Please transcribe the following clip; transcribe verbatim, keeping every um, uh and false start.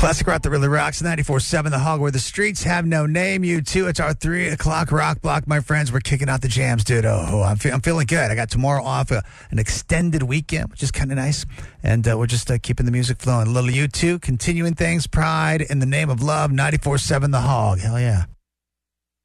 Classic rock that really rocks. ninety-four seven The Hog, where the streets have no name. You too. It's our three o'clock rock block, my friends. We're kicking out the jams, dude. Oh, I'm, fe- I'm feeling good. I got tomorrow off, uh, an extended weekend, which is kind of nice. And uh, we're just uh, keeping the music flowing. A little U two, continuing things. Pride in the name of love. ninety-four seven The Hog. Hell yeah.